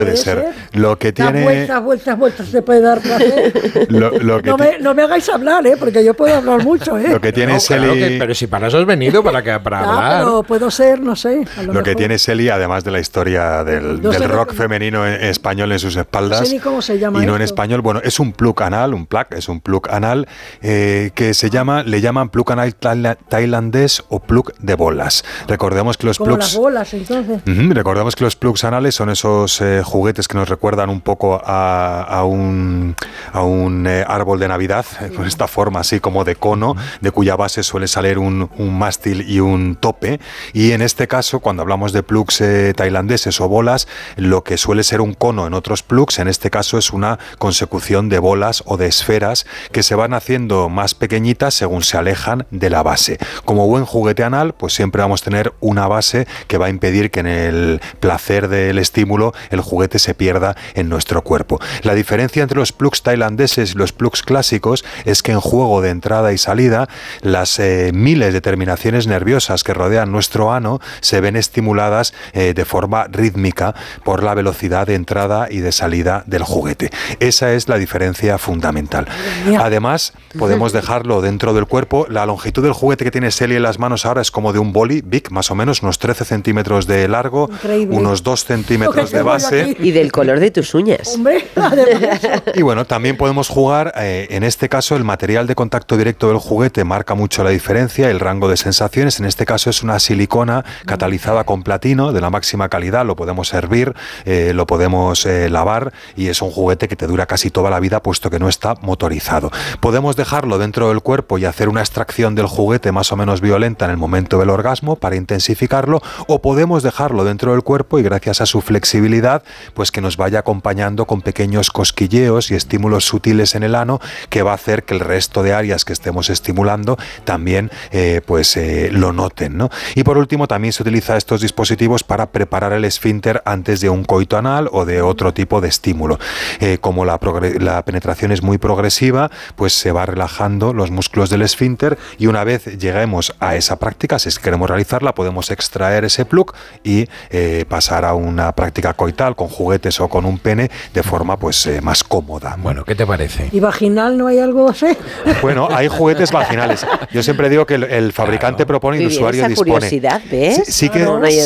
Puede ser. Lo que tiene... Vueltas se puede dar placer. No me hagáis hablar, porque yo puedo hablar mucho, Lo que tiene Sely... Pero si para eso has venido, para hablar. Pero puedo ser, no sé. Lo que tiene Sely, además de la historia del rock femenino en español en sus espaldas. No sé ni cómo se llama. Y no en español. Bueno, es un plug anal, es un plug anal que le llaman plug anal tailandés o plug de bolas. Recordemos que los como plugs... las bolas, entonces. Recordemos que los plugs anales son esos juguetes que nos recuerdan un poco a un árbol de Navidad, con esta forma así como de cono, de cuya base suele salir un mástil y un tope. Y en este caso, cuando hablamos de plugs tailandeses o bolas, lo que suele ser un cono en otros plugs, en este caso es una consecución de bolas o de esferas que se van haciendo más pequeñitas según se alejan de la base. Como buen juguete anal, pues siempre vamos a tener una base que va a impedir que en el placer del estímulo el juguete se pierda en nuestro cuerpo. La diferencia entre los plugs tailandeses y los plugs clásicos es que en juego de entrada y salida las miles de terminaciones nerviosas que rodean nuestro ano se ven estimuladas de forma rítmica por la velocidad de entrada y de salida del juguete. Esa es la diferencia fundamental. Además, podemos dejarlo dentro del cuerpo. La longitud del juguete que tiene Sely en las manos ahora es como de un boli big, más o menos unos 13 centímetros de largo, unos 2 centímetros de base. Y del color de tus uñas. Hombre, y bueno, también podemos jugar, en este caso el material de contacto directo del juguete marca mucho la diferencia, el rango de sensaciones. En este caso es una silicona catalizada con platino de la máxima calidad, lo podemos hervir, lo podemos lavar y es un juguete que te dura casi toda la vida puesto que no está motorizado. Podemos dejarlo dentro del cuerpo y hacer una extracción del juguete más o menos violenta en el momento del orgasmo para intensificarlo, o podemos dejarlo dentro del cuerpo y gracias a su flexibilidad pues que nos vaya acompañando con pequeños cosquilleos y estímulos sutiles en el ano, que va a hacer que el resto de áreas que estemos estimulando también lo noten, ¿no? Y por último también se utiliza estos dispositivos para preparar el esfínter antes de un coito anal o de otro tipo de estímulo. Como la penetración es muy progresiva, pues se va relajando los músculos del esfínter y una vez lleguemos a esa práctica, si queremos realizarla, podemos extraer ese plug y pasar a una práctica coital con juguetes o con un pene de forma más cómoda. Bueno, ¿qué te parece? ¿Y vaginal no hay algo así? Bueno, hay juguetes vaginales. Yo siempre digo que el fabricante propone y el usuario dispone. Curiosidad, ¿ves? Sí que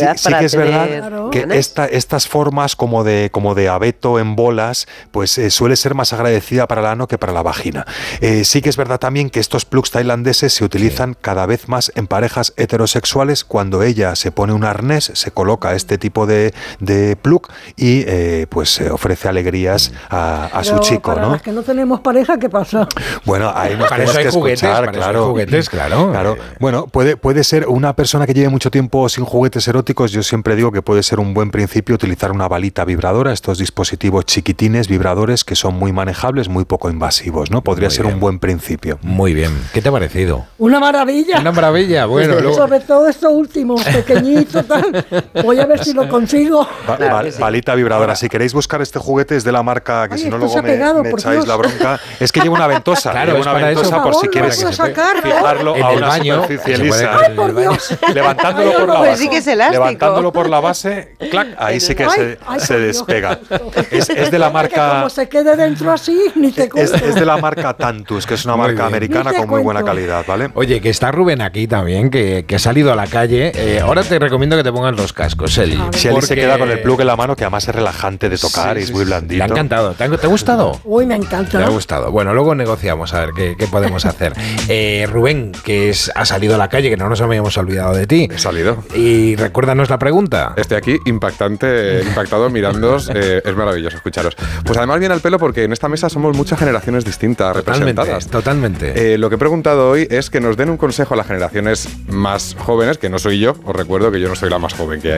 es verdad que estas formas como de abeto en bolas, pues suele ser más agradecida para el ano que para la vagina. Sí que es verdad también que estos plugs tailandeses se utilizan cada vez más en parejas heterosexuales. Cuando ella se pone un arnés, se coloca este tipo de plug y ofrece alegrías a su chico, para ¿no? Las que no tenemos pareja, ¿qué pasa? Bueno, ahí nos para tenemos eso hay que juguetes, escuchar, para claro. eso hay juguetes, claro. Bueno, puede ser una persona que lleve mucho tiempo sin juguetes eróticos. Yo siempre digo que puede ser un buen principio utilizar una balita vibradora, estos dispositivos chiquitines vibradores que son muy manejables, muy poco invasivos, ¿no? Podría ser un buen principio. Muy bien. ¿Qué te ha parecido? Una maravilla. Una maravilla, bueno. Sobre todo esto último, pequeñito, tal. Voy a ver si lo consigo. Balita vibradora. Si queréis buscar este juguete es de la marca, que si no luego me echáis la bronca. Es que lleva una ventosa. Claro, lleva una ventosa por si quieres fijarlo a una superficie lisa. ¡Ay, por Dios! Levantándolo por la Pues base. sí que es elástico. Levantándolo por la base, clac, ahí sí que se despega. Es de la marca... Como se quede dentro así, ni te cuento. Es de la marca Tantus, que es una marca americana con muy buena calidad, ¿vale? Oye, que está Rubén aquí también, que ha salido a la calle. Ahora te recomiendo que te pongan los cascos, Sely. Sely se queda con el plug en la mano, que además es relajante de tocar y es muy blandito. Le ha encantado. ¿Te ha gustado? Uy, me encanta. Me ha gustado. Bueno, luego negociamos a ver qué podemos hacer. Rubén, que ha salido a la calle, que no nos habíamos olvidado de ti. He salido. Y recuérdanos la pregunta. Estoy aquí impactado mirándoos. Es maravilloso escucharos. Pues además viene al pelo porque en esta mesa somos muchas generaciones distintas representadas. Totalmente. Lo que he preguntado hoy es que nos den un consejo a las generaciones más jóvenes, que no soy yo, os recuerdo que yo no soy la más joven que hay,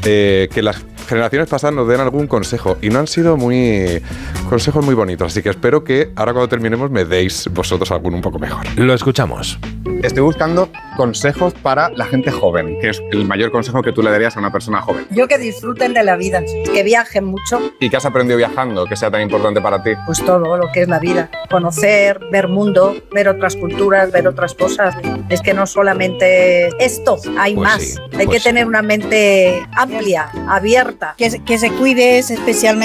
que las generaciones pasadas nos den algún consejo y no han sido consejos muy bonitos, así que espero que ahora cuando terminemos me deis vosotros alguno un poco mejor. Lo escuchamos. Estoy buscando consejos para la gente joven, que es el mayor consejo que tú le darías a una persona joven. Yo que disfruten de la vida, que viajen mucho. ¿Y qué has aprendido viajando que sea tan importante para ti? Pues todo lo que es la vida. Conocer, ver mundo, ver otras culturas, ver otras cosas. Es que no solamente esto, hay Pues más. sí, Hay que tener una mente amplia, abierta. Que se cuide especialmente